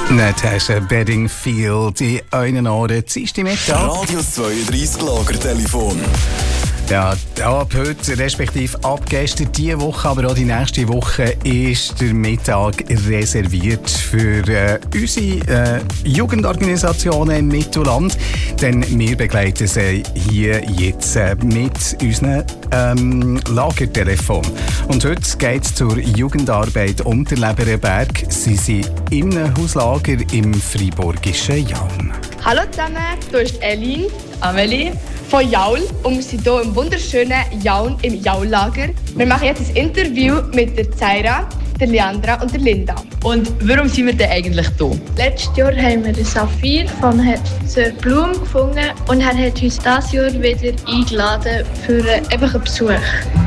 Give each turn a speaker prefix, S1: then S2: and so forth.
S1: Natasha Bedingfield in euren Ohren. Dienstag Mittag.
S2: Radio 32 Lagertelefon.
S1: Ja, ab heute, respektive ab gestern, diese Woche, aber auch die nächste Woche, ist der Mittag reserviert für unsere Jugendorganisationen im Mittelland. Denn wir begleiten sie hier jetzt mit unserem Lagertelefon. Und heute geht es zur Jugendarbeit Unterleberenberg. Sie sind in einem Hauslager im freiburgischen Jaun.
S3: Hallo zusammen, hier ist Elin, Amelie von Jaul und wir sind hier im wunderschönen Jaun im Jaullager. Wir machen jetzt ein Interview mit der Zaira, der Leandra und der Linda.
S4: Und warum sind wir denn eigentlich hier?
S5: Letztes Jahr haben wir den Saphir von Sir Blum gefunden und er hat uns dieses Jahr wieder eingeladen für einfach einen Besuch.